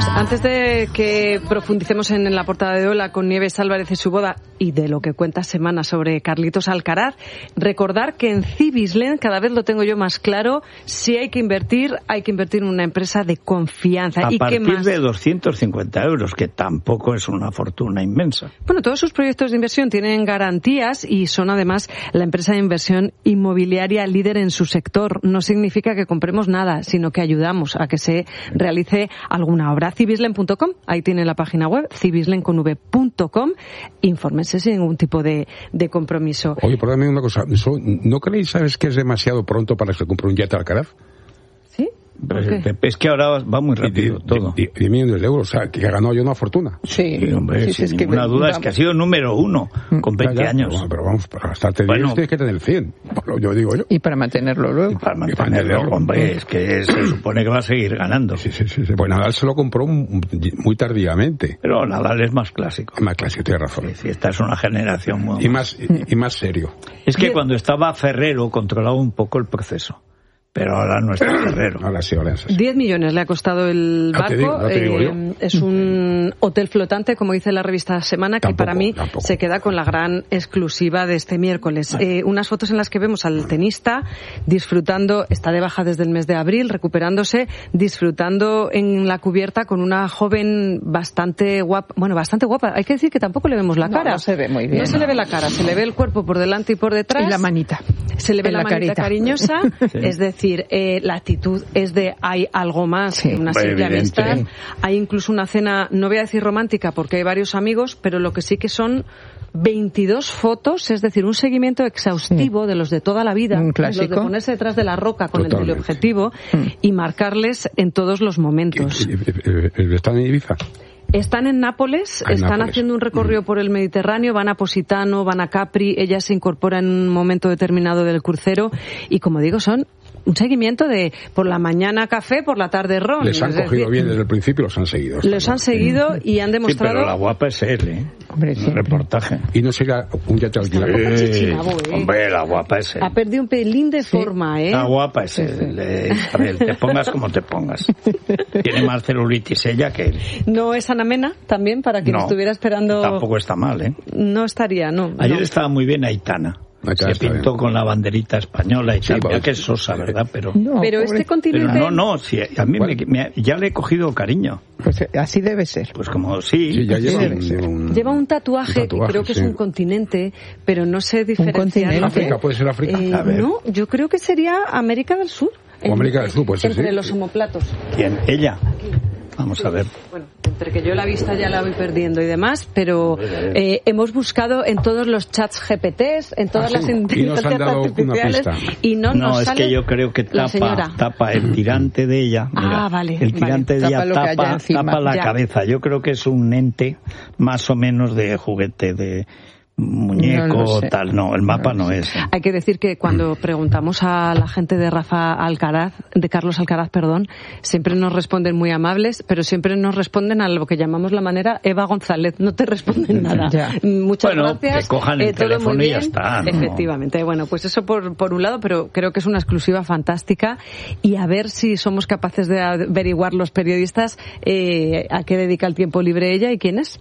Pues antes de que profundicemos en la portada de Hola con Nieves Álvarez y su boda y de lo que cuenta Semana sobre Carlitos Alcaraz, recordar que en Cibislen, cada vez lo tengo yo más claro, si hay que invertir en una empresa de confianza. A ¿Y partir qué más? de 250 euros, que tampoco es una fortuna inmensa. Bueno, todos sus proyectos de inversión tienen garantías y son además la empresa de inversión inmobiliaria líder en su sector. No significa que compremos nada, sino que ayudamos a que se realice alguna obra. Cibislen.com, ahí tiene la página web, cibislenconv.com. Infórmense sin ningún tipo de compromiso. Oye, perdóname una cosa, ¿no creéis, sabes, que es demasiado pronto para que se compre un yate Alcaraz? ¿Sí? Es que ahora va muy rápido todo. 10 millones de euros, o sea, que ha ganado yo una fortuna. Sí, hombre, sin ninguna duda, es que ha sido número 1 con 20 años. Pero vamos, para gastarte 10 tienes que tener 100, yo digo yo. Y para mantenerlo luego. Y para mantenerlo, hombre, es que se supone que va a seguir ganando. Sí. Pues Nadal se lo compró muy tardíamente. Pero Nadal es más clásico. Más clásico, tienes razón. Sí, esta es una generación muy... Y más serio. Es que cuando estaba Ferrero controlaba un poco el proceso. Pero ahora no está Ferrero. Ahora sí. 10 millones le ha costado el barco. Te digo yo. Es un hotel flotante, como dice la revista Semana, que para mí se queda con la gran exclusiva de este miércoles. Unas fotos en las que vemos al tenista disfrutando, está de baja desde el mes de abril, recuperándose, disfrutando en la cubierta con una joven bastante guapa. Bueno, bastante guapa. Hay que decir que tampoco le vemos la cara. No se ve muy bien. No se le ve la cara, se le ve el cuerpo por delante y por detrás. Y la manita. Se le ve la manita carita cariñosa. Sí. Es decir, la actitud es de hay algo más que una simple amistad. Hay incluso una cena, no voy a decir romántica porque hay varios amigos, pero lo que sí que son 22 fotos, es decir, un seguimiento exhaustivo de los de toda la vida, los de ponerse detrás de la roca con el teleobjetivo y marcarles en todos los momentos. ¿Están en Ibiza? Están en Nápoles, haciendo un recorrido por el Mediterráneo, van a Positano, van a Capri, ella se incorpora en un momento determinado del crucero y, como digo, son un seguimiento de por la mañana café, por la tarde ron. Les han cogido bien desde el principio, los han seguido. Los han seguido y han demostrado... Sí, pero la guapa es él, ¿eh? Hombre, sí. Reportaje. Y no será un yate alquilado. Hombre, la guapa es él. Ha perdido un pelín de forma, ¿eh? La guapa es él. Isabel, te pongas como te pongas. Tiene más celulitis ella que él. No es Ana Mena, también, para quien estuviera esperando... Tampoco está mal, ¿eh? No estaría, no. Ayer estaba muy bien Aitana. Se pintó con la banderita española y tal, que es sosa, ¿verdad? Pero este continente... Pero sí, a mí ya le he cogido cariño. Pues así debe ser. Pues como ya lleva un tatuaje que creo que es un continente, pero no sé diferenciar. ¿África? ¿Puede ser África? No, yo creo que sería América del Sur. O América del Sur, pues entre los omoplatos. ¿Quién? ¿Ella? Aquí. Vamos a ver. Bueno, entre que yo la vista ya la voy perdiendo y demás, pero hemos buscado en todos los chats GPTs, en todas las inteligencias artificiales y no nos sale. Es que yo creo que tapa el tirante de ella. Mira, vale. El tirante de ella tapa la cabeza. Yo creo que es un ente más o menos de juguete de muñeco, tal. No, el mapa no es. Hay que decir que cuando preguntamos a la gente de Carlos Alcaraz, siempre nos responden muy amables, pero siempre nos responden a lo que llamamos la manera Eva González. No te responden nada. Muchas gracias. Que cojan el teléfono y ya está. Efectivamente. Bueno, pues eso por un lado, pero creo que es una exclusiva fantástica y a ver si somos capaces de averiguar los periodistas a qué dedica el tiempo libre ella y quién es.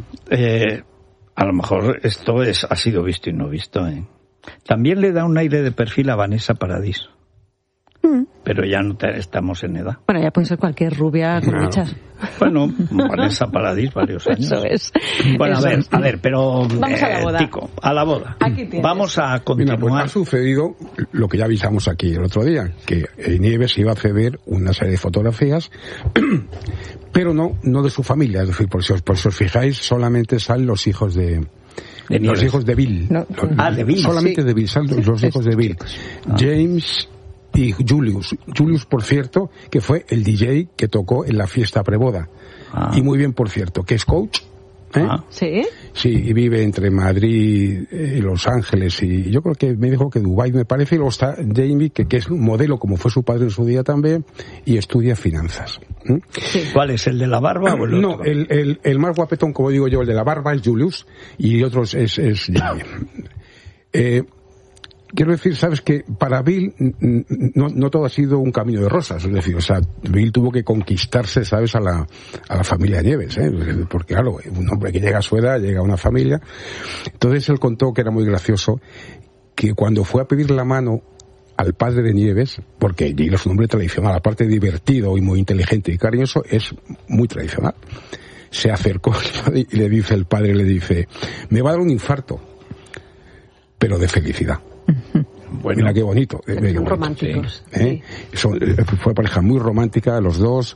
A lo mejor esto ha sido visto y no visto, ¿eh? También le da un aire de perfil a Vanessa Paradis. Pero ya no estamos en edad. Bueno, ya puede ser cualquier rubia con mechas. Bueno, Vanessa Paradis, varios años. Eso es. Bueno, a ver, pero... Vamos a la boda. Tico, a la boda. Aquí tienes. Vamos a continuar. Mira, pues ha sucedido lo que ya avisamos aquí el otro día, que Nieves iba a ceder una serie de fotografías, pero no de su familia. Es decir, por si os fijáis, solamente salen los hijos de los hijos de Bill. De Bill. Solamente de Bill, salen los hijos de Bill. James y Julius, por cierto, que fue el DJ que tocó en la fiesta preboda. Y muy bien, por cierto, que es coach. ¿Sí? Sí, y vive entre Madrid y Los Ángeles, y yo creo que me dijo que Dubái, me parece, y luego está Jamie, que es un modelo, como fue su padre en su día también, y estudia finanzas. Sí. ¿Cuál es, el de la barba o el otro? No, el más guapetón, como digo yo, el de la barba es Julius, y el otro es Jamie. quiero decir, sabes que para Bill no todo ha sido un camino de rosas, es decir, o sea, Bill tuvo que conquistarse, sabes, a la familia Nieves, porque claro, un hombre que llega a su edad, llega a una familia. Entonces él contó que era muy gracioso, que cuando fue a pedir la mano al padre de Nieves, porque Bill es un hombre tradicional, aparte de divertido y muy inteligente y cariñoso, es muy tradicional. Se acercó y le dice el padre, me va a dar un infarto, pero de felicidad. Bueno, mira qué bonito. Son románticos. Sí. Fue pareja muy romántica, los dos.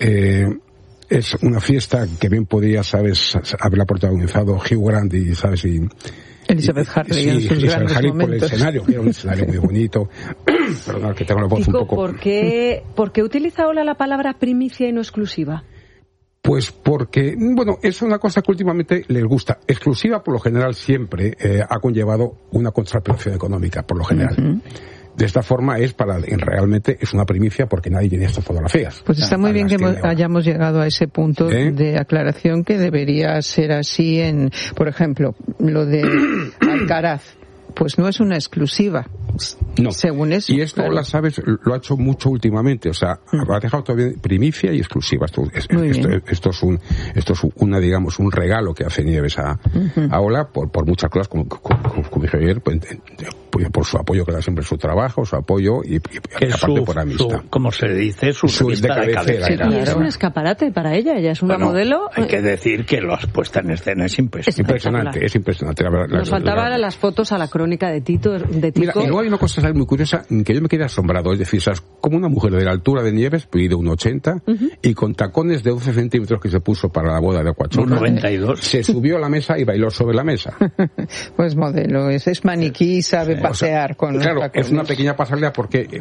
Es una fiesta que bien podía, sabes, haberla protagonizado Hugh Grant y, sabes, y Elizabeth Harley en sus grandes Harley momentos. Por el escenario, que era un escenario muy bonito. Perdón, que tengo la voz Tico, un poco... ¿por qué utiliza Ola la palabra primicia y no exclusiva? Pues porque, bueno, es una cosa que últimamente les gusta. Exclusiva, por lo general, siempre ha conllevado una contraprestación económica, por lo general. Uh-huh. De esta forma realmente es una primicia porque nadie tiene estas fotografías. Pues está muy bien que hayamos llegado a ese punto de aclaración, que debería ser así por ejemplo, lo de Alcaraz. Pues no es una exclusiva. No. Según eso. Y esto, claro, sabes, lo ha ha hecho mucho últimamente, o sea, ha dejado todavía primicia y exclusiva. Esto es un regalo que hace Nieves a Ola por muchas cosas, como dije ayer, por su apoyo que da siempre su trabajo, su apoyo y aparte por amistad. Como se dice, su revista de cabecera. Sí, claro. Y es un escaparate para ella es una modelo. Hay que decir que la puesta en escena es impresionante. Es impresionante. Nos faltaban las fotos a la crónica de Tico. Mira, y luego hay una cosa muy curiosa que yo me quedé asombrado, es decir, ¿sabes? Como una mujer de la altura de Nieves, de 1,80 y con tacones de 12 centímetros que se puso para la boda de Aquachona, 92, se subió a la mesa y bailó sobre la mesa. Pues modelo, es maniquí, sabe pasear con los claro, tacones. Es una pequeña pasarela porque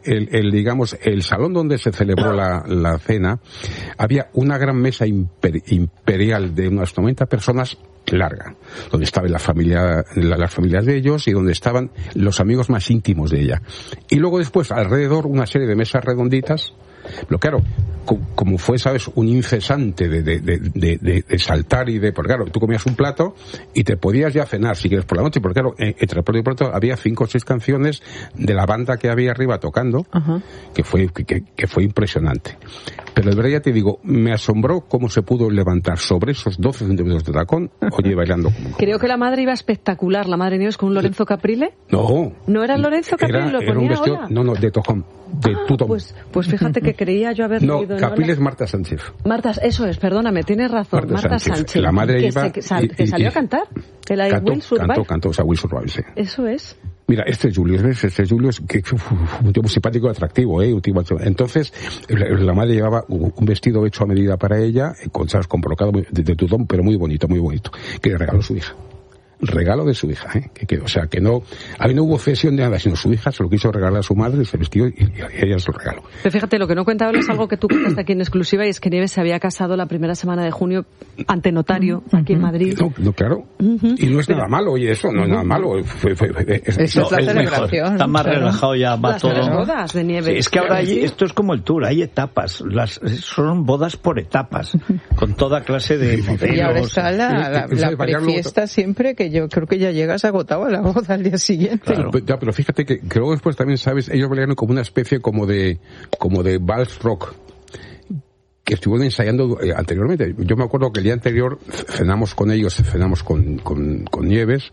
el salón donde se celebró la cena, había una gran mesa imperial de unas 90 personas larga, donde estaban las familias de ellos y donde estaban los amigos más íntimos de ella. Y luego después, alrededor, una serie de mesas redonditas. Pero claro, como fue, ¿sabes?, un incesante de saltar y porque claro, tú comías un plato y te podías ya cenar si quieres por la noche, porque claro, entre el plato y plato había 5 o 6 canciones de la banda que había arriba tocando, que fue impresionante. Pero de verdad ya te digo, me asombró cómo se pudo levantar sobre esos 12 centímetros de tacón, oye, bailando como... Creo que la madre iba espectacular, la madre Nieves, con un Lorenzo Caprile. No. ¿No era Lorenzo Caprile? ¿Lo ponía era un vestido, ahora? No, de tojón, de tutón. Pues fíjate que creía yo haber leído... No, Caprile es Marta Sánchez. Eso es, perdóname, tienes razón, Marta Sánchez. La madre que iba... que salió a cantar. Will Survive. Cantó, o sea, Will Survive, sí. Eso es. Mira, este es Julio, que fue un tipo simpático y atractivo, Entonces, la madre llevaba un vestido hecho a medida para ella, con brocado de tutón, pero muy bonito, que le regaló su hija. Regalo de su hija, o sea, que no, ahí no hubo cesión de nada, sino su hija se lo quiso regalar a su madre, ese vestido, y ella se lo regaló. Pero fíjate, lo que no cuenta ahora es algo que tú contaste aquí en exclusiva, y es que Nieves se había casado la primera semana de junio ante notario, aquí en Madrid. No, claro. Y no es nada malo, oye, eso, no es nada malo. Es la celebración. Está más relajado, ya va todo. Las bodas de Nieves. Sí, es que ahora esto es como el tour, hay etapas, son bodas por etapas, con toda clase de modelos. Y ahora está la prefiesta siempre, que yo creo que ya llegas agotado a la boda al día siguiente. Claro. Pero fíjate que luego después también, ¿sabes? Ellos bailaron como una especie como de vals rock que estuvieron ensayando anteriormente. Yo me acuerdo que el día anterior cenamos con ellos, cenamos con Nieves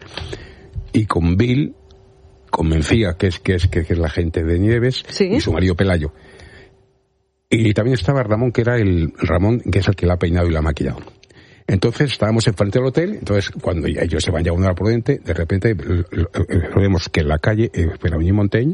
y con Bill, con Mencía, que es la gente de Nieves, ¿sí? Y su marido Pelayo. Y también estaba Ramón, que es el que la ha peinado y la ha maquillado. Entonces estábamos enfrente del hotel, entonces cuando ellos se van ya a una prudente, de repente vemos que en la calle, en Avenida Montaigne,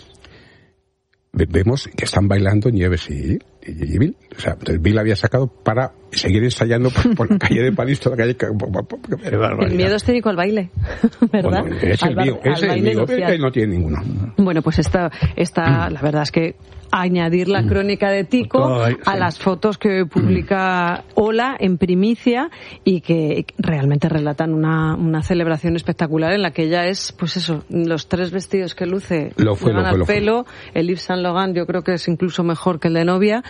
vemos que están bailando Nieves y Bill. O sea, entonces Bill había sacado para seguir ensayando por la calle de París, toda la calle... El miedo escénico al baile, ¿verdad? Bueno, es el mío, él no tiene ninguno. Bueno, pues esta la verdad es que añadir la crónica de Tico a las fotos que publica Ola en primicia y que realmente relatan una celebración espectacular en la que ella es, pues eso, los 3 vestidos que luce, le van al pelo, el Yves Saint Laurent yo creo que es incluso mejor que el de novia,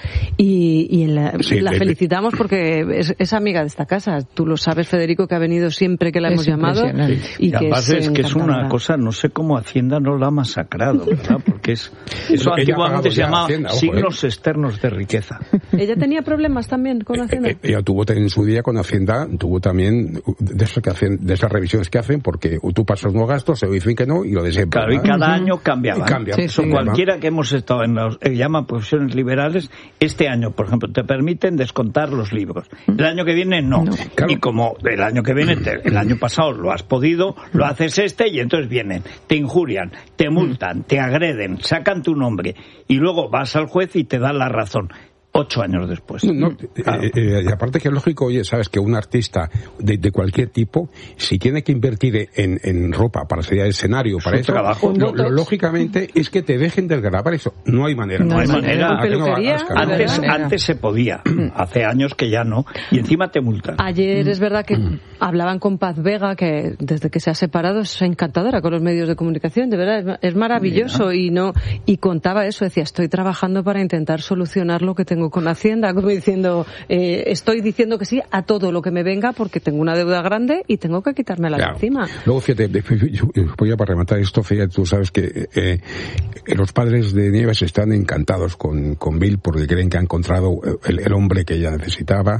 y la felicitamos porque es amiga de esta casa. Tú lo sabes, Federico, que ha venido siempre que la hemos llamado. Y que es que es una cosa, no sé cómo Hacienda no la ha masacrado, ¿verdad? Porque eso antiguamente se llamaba signos externos de riqueza. ¿Ella tenía problemas también con Hacienda? Ella tuvo en su día con Hacienda, tuvo también de esas revisiones que hacen, porque tú pasas unos gastos, se dicen que no, y lo de siempre. Claro, y cada año cambiaba. Eso cualquiera que hemos estado en los llama profesiones liberales, este año, por ejemplo, te permiten descontar los libros. El año que viene no. Claro. Y como el año que viene, el año pasado lo has podido, lo haces y entonces vienen, te injurian, te multan, te agreden, sacan tu nombre y luego vas al juez y te dan la razón. 8 años después. Claro. Y aparte que es lógico, oye, sabes que un artista de cualquier tipo, si tiene que invertir en ropa para salir al escenario, para eso, trabajo, lógicamente es que te dejen desgravar eso. No hay manera. No hay manera. Antes se podía. Hace años que ya no. Y encima te multan. Ayer es verdad que hablaban con Paz Vega, que desde que se ha separado es encantadora con los medios de comunicación. De verdad, es maravilloso. Y contaba eso. Decía, estoy trabajando para intentar solucionar lo que tengo con Hacienda, como diciendo, estoy diciendo que sí a todo lo que me venga porque tengo una deuda grande y tengo que quitármela de encima. Luego, fíjate, voy a para rematar esto, fíjate, tú sabes que los padres de Nieves están encantados con Bill porque creen que ha encontrado el hombre que ella necesitaba,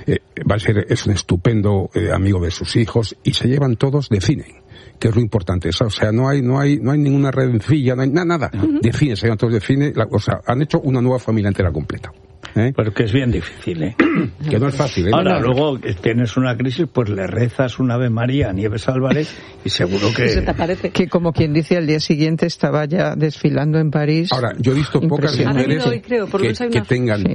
es un estupendo amigo de sus hijos y se llevan todos de cine, que es lo importante. O sea, no hay ninguna redencilla, no hay nada. De cine, se llevan todos de cine, han hecho una nueva familia entera completa. Pero que es bien difícil, que no es fácil, Ahora, luego tienes una crisis, pues le rezas un Ave María a Nieves Álvarez y seguro que... Se te aparece. Que como quien dice, al día siguiente estaba ya desfilando en París. Ahora, yo he visto pocas mujeres que tengan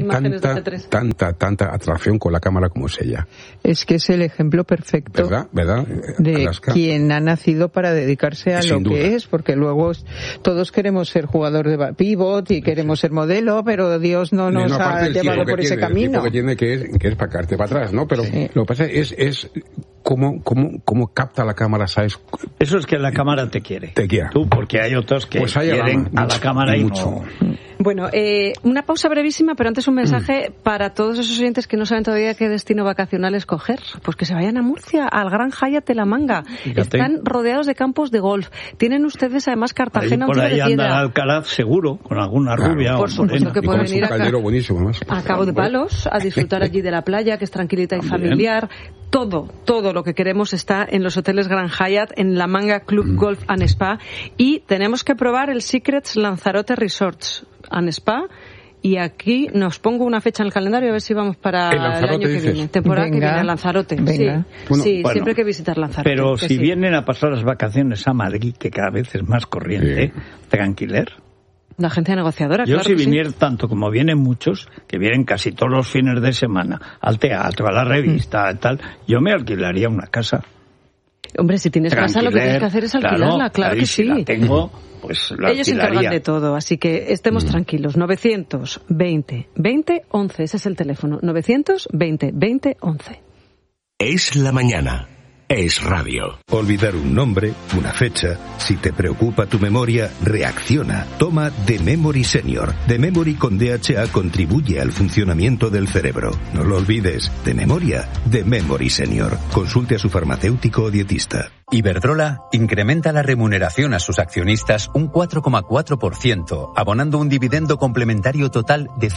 tanta atracción con la cámara como es ella. Es que es el ejemplo perfecto ¿verdad? De quien ha nacido para dedicarse a lo que es, porque luego todos queremos ser jugador de pívot y queremos ser modelo, pero Dios no nos ha llevado por ese camino. Que tiene que es para caerte para atrás, ¿no? Pero lo que pasa es cómo capta la cámara, ¿sabes? Eso es que la cámara te quiere. Te quiere. Tú, porque hay otros que quieren a la cámara y mucho. Bueno, una pausa brevísima, pero antes un mensaje para todos esos oyentes que no saben todavía qué destino vacacional escoger. Pues que se vayan a Murcia, al Gran Hyatt de La Manga. Fíjate. Están rodeados de campos de golf. Tienen ustedes además Cartagena, un tiro de piedra. Por ahí anda Alcaraz seguro, con alguna rubia por supuesto que pueden ir a Cabo de Palos, a disfrutar allí de la playa, que es tranquilita y familiar. Todo lo que queremos está en los hoteles Gran Hyatt, en La Manga Club Golf and Spa. Y tenemos que probar el Secrets Lanzarote Resorts and Spa. Y aquí nos pongo una fecha en el calendario a ver si vamos para el año que viene. Temporada que viene, Lanzarote. Sí, siempre hay que visitar Lanzarote. Pero si vienen a pasar las vacaciones a Madrid, que cada vez es más corriente, tranquiler. La agencia negociadora, Yo claro. Si viniera tanto como vienen muchos, que vienen casi todos los fines de semana al teatro, a la revista, tal, yo me alquilaría una casa. Hombre, si tienes casa, lo que tienes que hacer es alquilarla, claro que sí. Si la tengo, pues la Ellos se encargan de todo, así que estemos tranquilos. 920 20 11, ese es el teléfono. 920 20 11. Es la mañana. Es radio. Olvidar un nombre, una fecha. Si te preocupa tu memoria, reacciona. Toma The Memory Senior. The Memory con DHA contribuye al funcionamiento del cerebro. No lo olvides. De memoria, The Memory Senior. Consulte a su farmacéutico o dietista. Iberdrola incrementa la remuneración a sus accionistas un 4,4%, abonando un dividendo complementario total de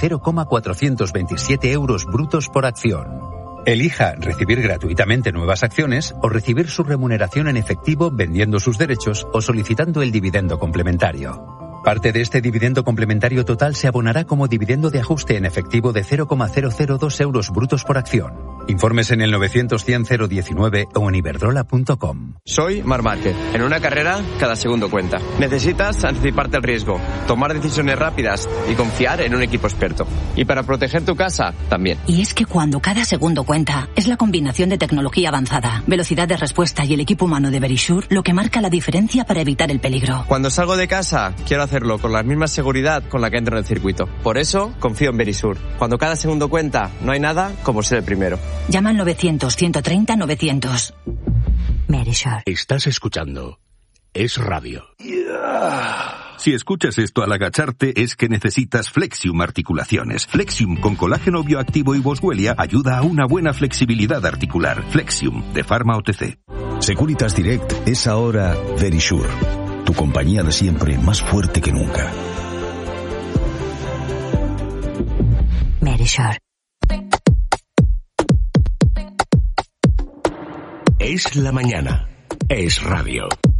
0,427 euros brutos por acción. Elija recibir gratuitamente nuevas acciones o recibir su remuneración en efectivo vendiendo sus derechos o solicitando el dividendo complementario. Parte de este dividendo complementario total se abonará como dividendo de ajuste en efectivo de 0,002 euros brutos por acción. Informes en el 900-100-019 o en iberdrola.com. Soy Marc Márquez. En una carrera, cada segundo cuenta. Necesitas anticiparte al riesgo, tomar decisiones rápidas y confiar en un equipo experto. Y para proteger tu casa, también. Y es que cuando cada segundo cuenta, es la combinación de tecnología avanzada, velocidad de respuesta y el equipo humano de Verisure lo que marca la diferencia para evitar el peligro. Cuando salgo de casa, quiero hacerlo con la misma seguridad con la que entro en el circuito. Por eso, confío en Verisure. Cuando cada segundo cuenta, no hay nada como ser el primero. Llama al 900-130-900. Verisure. Estás escuchando Es Radio. Si escuchas esto al agacharte es que necesitas Flexium Articulaciones. Flexium con colágeno bioactivo y Boswellia ayuda a una buena flexibilidad articular. Flexium, de Pharma OTC. Securitas Direct es ahora Verisure, tu compañía de siempre más fuerte que nunca. Verisure. Es la mañana. Es radio.